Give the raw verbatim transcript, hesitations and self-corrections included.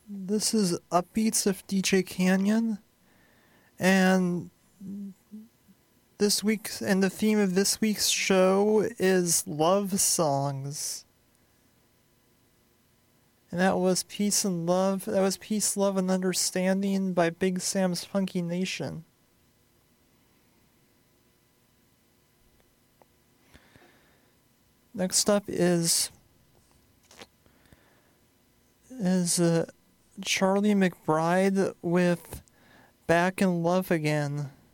This is Upbeats of D J Canyon, and this week's and the theme of this week's show is love songs. And that was Peace and Love. That was Peace, Love, and Understanding by Big Sam's Funky Nation. Next up is is uh, Charlie McBride with Back in Love Again.